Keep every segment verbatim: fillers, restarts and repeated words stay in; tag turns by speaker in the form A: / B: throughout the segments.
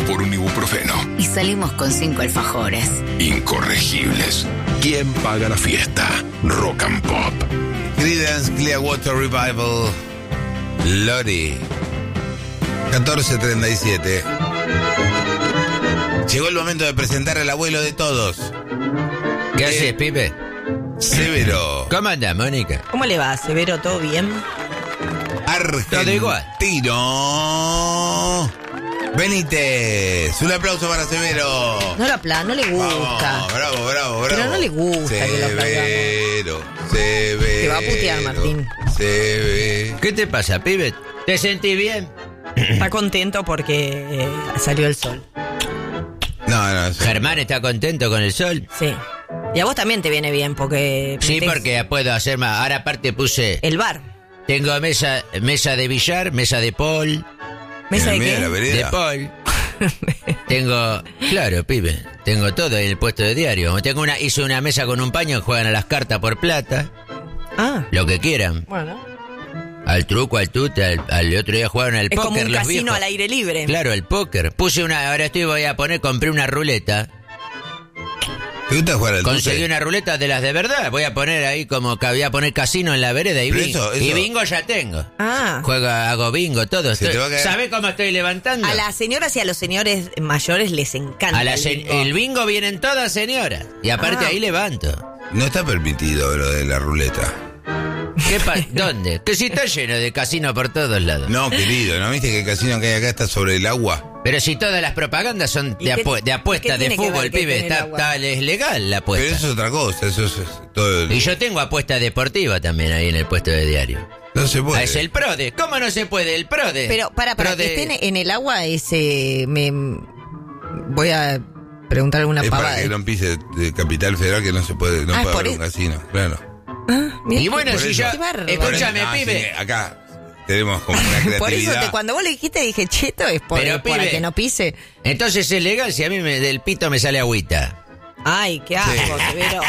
A: por un ibuprofeno.
B: Y salimos con cinco alfajores.
A: Incorregibles. ¿Quién paga la fiesta? Rock and Pop.
C: Creedence Clearwater Revival. Lori. catorce treinta y siete. Llegó el momento de presentar al abuelo de todos.
D: ¿Qué
C: Eh,
D: haces, Pipe?
C: Severo.
D: ¿Cómo anda, Mónica?
E: ¿Cómo le va, Severo? ¿Todo bien?
D: Todo igual.
C: Argentino Benítez. Un aplauso para Severo.
E: No lo apla, no le gusta.
C: Vamos, bravo, bravo, bravo.
E: Pero no le gusta que lo aplaudamos.
C: Severo, Severo.
E: Te va a putear, Martín.
C: Severo.
D: ¿Qué te pasa, Pibe? ¿Te sentís bien?
E: Está contento porque eh, salió el sol.
C: No, no, sí.
D: ¿Germán está contento con el sol?
E: Sí. Y a vos también te viene bien porque...
D: Sí,
E: metés
D: porque puedo hacer más. Ahora aparte puse...
E: el bar.
D: Tengo mesa mesa de billar, mesa de pol.
E: ¿Mesa de
C: En el medio de la
E: qué?
C: vereda.
D: De pol. Tengo... Claro, Pibe. Tengo todo en el puesto de diario. Tengo una Hice una mesa con un paño, juegan a las cartas por plata.
E: Ah,
D: Lo que quieran.
E: bueno.
D: Al truco, al tute, al, al otro día jugaron al
E: Es
D: póker
E: como un
D: los
E: casino
D: viejos.
E: al aire libre.
D: Claro, el póker. Puse una, ahora estoy voy a poner, compré una ruleta.
C: ¿Te gusta jugar al
D: Conseguí
C: tute?
D: una ruleta de las de verdad. Voy a poner ahí como que voy a poner casino en la vereda y
C: Pero
D: bingo.
C: eso- eso-
D: Y bingo ya tengo.
E: Ah.
D: Juego, hago bingo, todo.
C: Se
D: Estoy-
C: te va a caer.
D: ¿Sabés cómo estoy levantando?
E: A las señoras y a los señores mayores les encanta
D: A la
E: el
D: se-
E: bingo.
D: el bingo vienen todas señoras. Y aparte
E: Ah.
D: ahí levanto.
C: No está permitido lo de la ruleta.
D: ¿Qué pa- ¿Dónde? Que si está lleno de casino por todos lados.
C: No, querido, ¿no viste que el casino que hay acá está sobre el agua?
D: Pero si todas las propagandas son
E: ¿Y
D: de,
E: qué-
D: apu- de apuesta,
E: qué
D: de
E: tiene que
D: fútbol,
E: ver que
D: pibe,
E: tiene el
D: está,
E: agua?
D: está- es legal la apuesta.
C: Pero eso es otra cosa, eso es todo. el-
D: Y yo tengo apuesta deportiva también ahí en el puesto de diario.
C: No se puede.
D: Ah, es el PRODE. ¿Cómo no se puede? El PRODE.
E: Pero para, para
D: PRODE.
E: que estén en el agua ese... Me, voy a preguntar alguna
C: Es para
E: pavada.
C: que no pise de Capital Federal que no se puede, no
E: Ah,
C: puede
E: por
C: haber un
E: eso.
C: casino, claro.
E: Ah, mirá
D: Y
E: que-
D: bueno,
C: Por
D: si
C: eso.
D: yo...
E: Qué bárbaro.
D: Escúchame,
C: Ah,
D: pibe.
C: sí, acá tenemos como una creatividad.
E: Por eso te, cuando vos le dijiste dije, cheto, es por,
D: Pero,
E: para
D: pibe.
E: que no pise.
D: Entonces es legal si a mí me, del pito me sale agüita.
E: Ay, qué asco, Severo.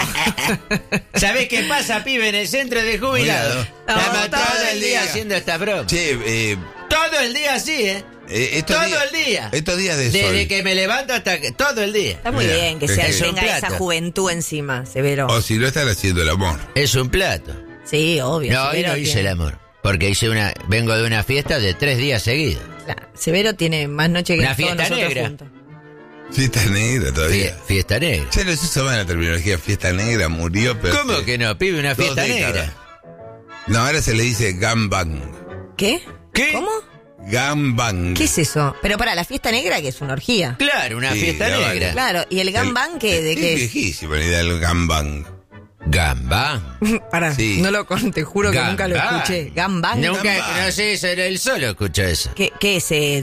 D: ¿Sabés qué pasa, pibe, en el centro de jubilados?
C: No,
D: Estamos
C: todo
D: todo
C: el
D: el día
C: día.
D: haciendo estas bromas.
C: Che, eh,
D: Todo el día así, ¿eh?
C: eh, estos
D: Todo
C: días-
D: el día.
C: Estos días de
D: Desde
C: sol.
D: que me levanto hasta que... Todo el día.
E: Está muy
C: Mira,
E: bien que
C: es
E: sea,
C: que-
E: tenga
D: Es un
E: esa
D: plato.
E: juventud encima, Severo.
C: O si no están haciendo el amor.
D: Es un plato.
E: Sí, obvio.
D: No, hoy
E: Severo
D: no hice
E: tiene-
D: el amor. Porque hice una... Vengo de una fiesta de tres días seguidos.
E: Claro, Severo tiene más noche que
D: Una
E: todos
D: fiesta
E: nosotros
D: negra.
E: juntos.
C: Fiesta negra todavía.
D: Fie- Fiesta negra.
C: Ya no se usa más la terminología fiesta negra, murió, pero...
D: ¿Cómo que no, pibe? Una
C: Dos
D: fiesta
C: décadas.
D: negra.
C: No, ahora se le dice gambang.
E: ¿Qué?
D: ¿Qué?
E: ¿Cómo?
C: Gambang.
E: ¿Qué es eso? Pero para la fiesta negra, que es una orgía.
D: Claro, una
C: Sí,
D: fiesta
C: ya vale.
D: negra.
E: Claro, ¿y el gambang qué? ¿De
C: es
E: qué es?
C: viejísima la idea del gambang.
D: Gamba.
E: Pará,
C: Sí.
E: no lo con, te juro que nunca lo
D: Gambang.
E: escuché. Gambang.
D: Nunca,
C: Gamba.
D: no sé, eso era él solo escuchó eso.
E: ¿Qué, qué es? eh,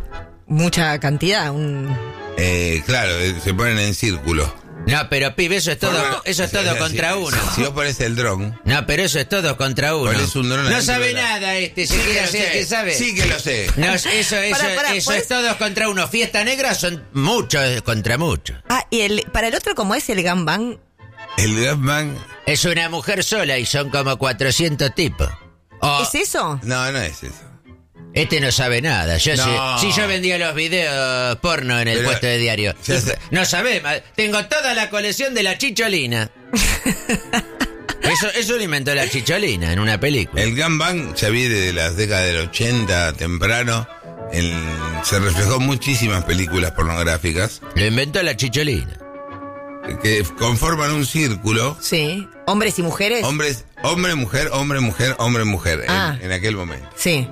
E: mucha cantidad, un...
C: Eh, claro, eh, se ponen en círculo.
D: No, pero pibe, eso es todo,
C: Bueno,
D: eso es
C: o sea,
D: todo
C: si-
D: contra uno.
C: Si vos pones el dron...
D: No, pero eso es todo contra uno.
C: Ponés un dron
D: No
C: adentro
D: sabe
C: de la-
D: nada este, si
C: Sí
D: quiere
C: que lo
D: hacer
C: sé,
D: que sabe.
C: Sí que lo sé.
D: No, eso, eso,
E: Pará, pará,
D: eso
E: ¿podés?
D: es todos contra uno. Fiesta negra son muchos contra muchos.
E: Ah, y el, para el otro, ¿cómo es el gambang?
C: El gambang...
D: Es una mujer sola y son como cuatrocientos tipos. O-
E: ¿Es eso?
C: No, no es eso.
D: Este no sabe nada. Yo
C: No.
D: sé- si yo vendía los videos porno en el
C: Pero,
D: puesto de diario.
C: ya sé.
D: No sabe, ma- tengo toda la colección de la chicholina. Eso, eso lo inventó la chicholina en una película.
C: El gambang ya viene de las décadas del ochenta, temprano. En- se reflejó en muchísimas películas pornográficas
D: Lo inventó la chicholina.
C: que conforman un círculo.
E: Sí. ¿Hombres y mujeres?
C: Hombres, hombre, mujer, hombre, mujer, hombre, mujer. en-
E: Ah.
C: en aquel momento.
E: Sí.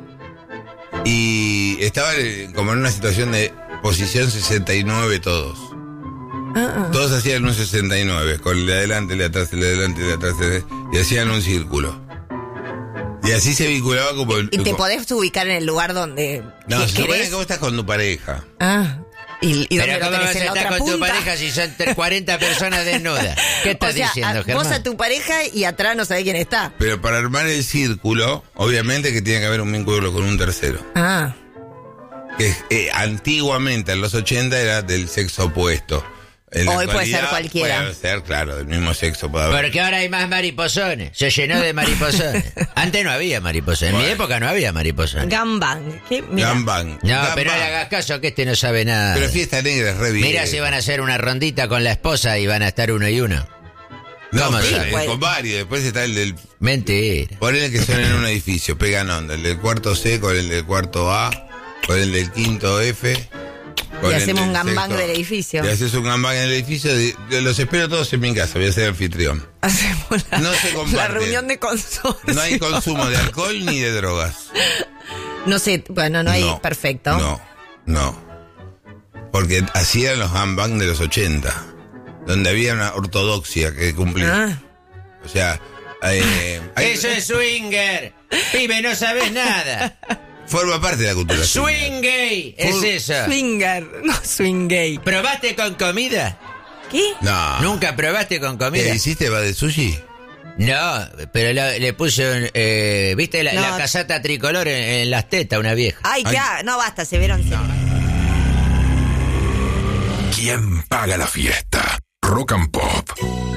C: Y estaban eh, como en una situación de posición sesenta y nueve todos.
E: Ah, ah.
C: Todos hacían un sesenta y nueve, con el de adelante, el de atrás, el de adelante, el de atrás, el de- y hacían un círculo. Y así se vinculaba como... el-
E: Y te
C: como-
E: podés ubicar en el lugar donde
C: No,
E: que
C: se supone
E: querés.
C: que vos estás con tu pareja.
E: Ah. ¿Y, y dónde
D: Pero
E: lo
D: ¿cómo
E: tenés?
D: vas a
E: ¿En la
D: estar
E: otra
D: con tu
E: punta?
D: pareja si son tre- cuarenta personas desnudas? ¿Qué estás
E: O sea,
D: diciendo,
E: a-
D: Germán?
E: vos a tu pareja y atrás no sabés quién está.
C: Pero para armar el círculo, obviamente que tiene que haber un vínculo con un tercero.
E: Ah.
C: Que eh, antiguamente, en los ochenta, era del sexo opuesto. En la
E: Hoy puede
C: actualidad
E: ser cualquiera.
C: Puede ser, claro, del mismo sexo puede haber.
D: Porque ahora hay más mariposones. Se llenó de mariposones. Antes no había mariposones. En
C: Bueno.
D: mi época no había mariposones.
E: Gambang. ¿Qué? Mira.
C: Gambang.
D: No,
C: Gambang.
D: pero no le hagas caso que este no sabe nada.
C: Pero fiesta negra es re bien.
D: Mira si van a hacer una rondita con la esposa y van a estar uno y uno.
C: No,
D: ¿Cómo
C: pero
D: sabe?
C: es con varios. Después está el del...
D: Mentira.
C: Ponele que son en un edificio, pegan onda. El del cuarto C con el del cuarto A, con el del quinto F. Con
E: Y
C: el
E: hacemos
C: del
E: un gambang
C: sexto.
E: del edificio.
C: Y haces un gambang en el edificio. de- de- Los espero todos en mi casa, voy a ser anfitrión.
E: Hacemos la,
C: No se comparte.
E: la reunión de consorcio.
C: No hay consumo de alcohol ni de drogas.
E: No sé, bueno, no hay.
C: No,
E: Perfecto.
C: No, no. Porque hacían los gambang de los ochenta, donde había una ortodoxia que cumplir.
E: Ah.
C: O sea, eh, hay-
D: Eso es swinger. Pibe, no sabes nada.
C: forma parte de la cultura.
D: Swing gay. Es
C: Full-
D: eso.
E: Swinger, no swing gay.
D: ¿Probaste con comida?
E: ¿Qué?
C: No.
D: ¿Nunca probaste con comida?
C: ¿Qué hiciste? ¿Va de sushi?
D: No, pero la- le puse, un, eh, ¿viste la,
E: No.
D: la casata tricolor en, en las tetas, una vieja?
E: Ay,
C: Ay.
E: ya, no basta, se vieron.
A: ¿Quién paga la fiesta? Rock and Pop.